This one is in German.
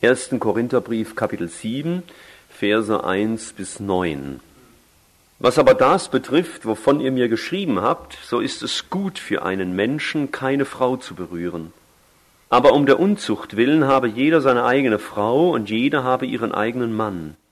1. Korintherbrief, Kapitel 7, Verse 1 bis 9. Was aber das betrifft, wovon ihr mir geschrieben habt, so ist es gut für einen Menschen, keine Frau zu berühren. Aber um der Unzucht willen habe jeder seine eigene Frau und jede habe ihren eigenen Mann.